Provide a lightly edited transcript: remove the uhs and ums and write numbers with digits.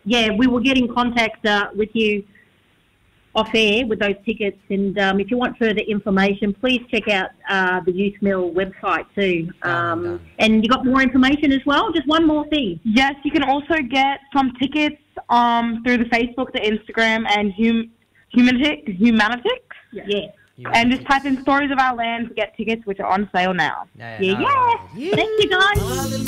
yeah, we will get in contact with you off air with those tickets. And if you want further information, please check out the Youth Mill website too. And you got more information as well? Just one more thing. Yes, you can also get some tickets through the Facebook, the Instagram, and Humanitics. Yeah. And just type in Stories of Our Land to get tickets, which are on sale now. Yeah. Thank you, guys.